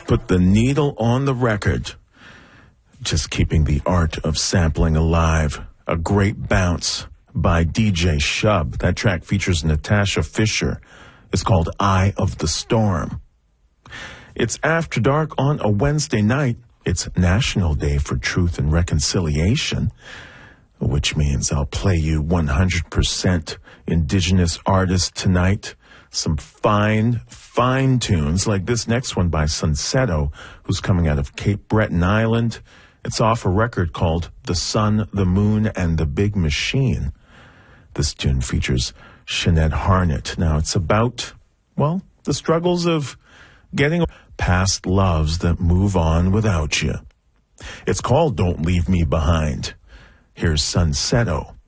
put the needle on the record. Just keeping the art of sampling alive. A great bounce by DJ Shub. That track features Natasha Fisher. It's called Eye of the Storm. It's After Dark on a Wednesday night. It's National Day for Truth and Reconciliation, which means I'll play you 100% indigenous artists tonight. Some fine tunes like this next one by Sunsetto, who's coming out of Cape Breton Island. It's off a record called The Sun, the Moon, and the Big Machine. This tune features Sinead Harnett. Now, it's about, well, the struggles of getting past loves that move on without you. It's called Don't Leave Me Behind. Here's Sunsetto.